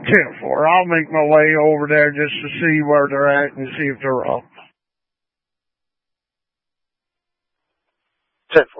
10-4. I'll make my way over there just to see where they're at and see if they're wrong. 10-4.